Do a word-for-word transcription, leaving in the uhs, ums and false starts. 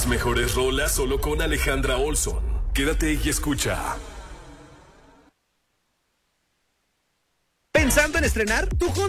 mejores rolas solo con Alejandra Olson. Quédate y escucha. ¿Pensando en estrenar? Tu Honda